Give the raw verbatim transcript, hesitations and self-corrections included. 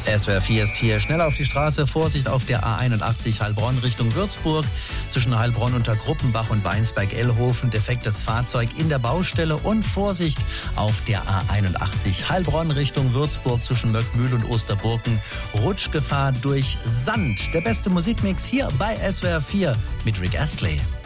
S W R vier ist hier. Schnell auf die Straße. Vorsicht auf der A einundachtzig Heilbronn Richtung Würzburg. Zwischen Heilbronn unter Gruppenbach und Weinsberg-Ellhofen. Defektes Fahrzeug in der Baustelle. Und Vorsicht auf der A einundachtzig Heilbronn Richtung Würzburg zwischen Möckmühl und Osterburken. Rutschgefahr durch Sand. Der beste Musikmix hier bei S W R vier mit Rick Astley.